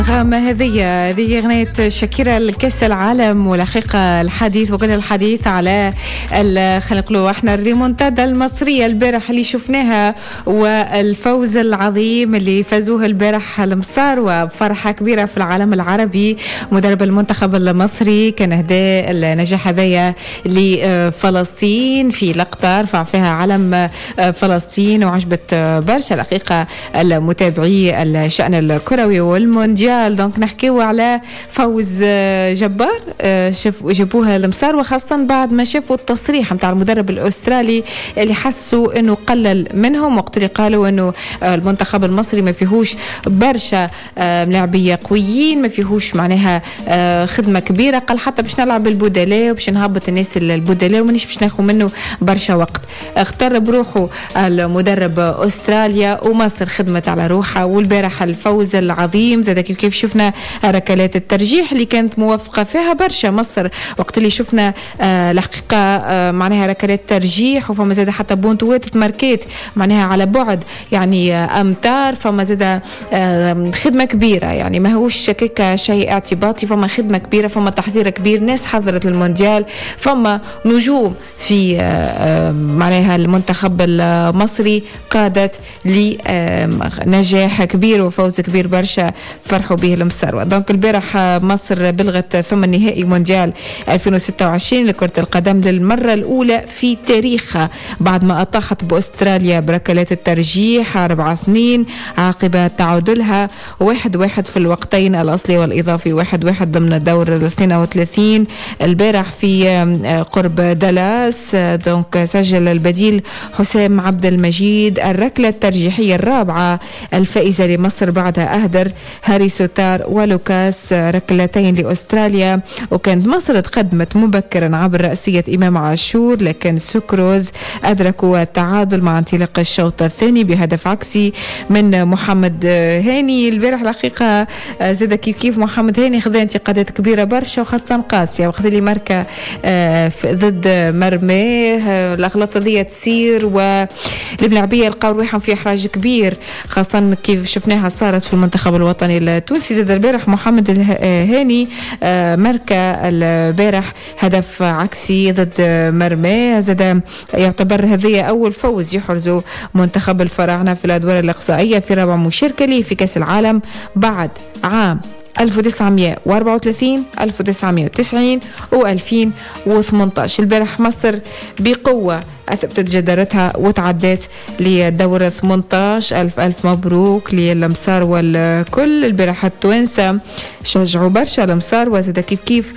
هذه أغنية شاكيرا لكأس العالم، والحقيقة الحديث وكل الحديث على خلينا نقولوا احنا الريمونتادا المصرية البارح اللي شفناها، والفوز العظيم اللي فازوه البارح المصار، وفرحة كبيرة في العالم العربي. مدرب المنتخب المصري كان هداء النجاح هذايا لفلسطين في لقطة رفع فيها علم فلسطين، وعجبت برشا الحقيقة المتابعي الشأن الكروي والمونديال. دونك نحكيو على فوز جبار جابوها المصار، وخاصة بعد ما شافوا التصريح متاع المدرب الأسترالي اللي حسوا انه قلل منهم، وقت اللي قالوا انه المنتخب المصري ما فيهوش برشا ملاعبية قويين، ما فيهوش معناها خدمة كبيرة. قال حتى باش نلعب البدلاء وباش نهبط الناس البدلاء ومانيش باش ناخذ منه برشا وقت. اختار بروحه المدرب أستراليا، ومصر خدمت على روحها. والبارح الفوز العظيم زاد كيف شفنا ركلات الترجيح اللي كانت موفقة فيها برشا مصر، وقت اللي شفنا الحقيقة معناها ركلات ترجيح، وفما زاد حتى بونتوات تماركيت معناها على بعد يعني أمتار. فما زاد خدمة كبيرة، يعني ما هوش كيكا شيء اعتباطي، فما خدمة كبيرة، فما تحضير كبير، ناس حضرت المونديال، فما نجوم في معناها المنتخب المصري قادت لنجاح كبير وفوز كبير برشا فرحوا به المصر. دونك البارح مصر بلغت ثم النهائي مونديال 2026 لكرة القدم للمرة الأولى في تاريخها، بعد ما أطاحت بأستراليا بركلات الترجيح 4-2 عقب تعادلها 1-1 في الوقتين الأصلي والإضافي 1-1 ضمن الدور 32 البارح في قرب دالاس. دونك سجل البديل حسام عبد المجيد الركلة الترجيحية الرابعة الفائزة لمصر، بعدها أهدر هاري سوتار ولوكاس ركلتين لأستراليا. وكانت مصر تقدمت مبكرا عبر رأسية إمام عاشور، لكن سكروز أدركوا التعادل مع انطلاق الشوط الثاني بهدف عكسي من محمد هاني. البارح الحقيقة زاد كيف محمد هاني خذ انتقادات كبيرة برشا وخاصة قاسية، وقت اللي ماركة ضد مرماه الأغلاط ذي تصير، والملاعبية لقاو روحهم في إحراج كبير، خاصة كيف شفناها صارت في المنتخب الوطني التونسي. زاد البارح محمد هاني ماركة البارح هدف عكسي ضد مرماه، زاد يعتبر هذه أول فوز يحرزه منتخب الفراعنة في الأدوار الإقصائية في رابع مشاركة له في كأس العالم بعد عام 1934 1990 و2018. البارح مصر بقوة أثبتت جدارتها وتعدت لدور 18. ألف مبروك للمصار والكل. البارح التوانسة شجعوا برشا المصار، وزاد كيف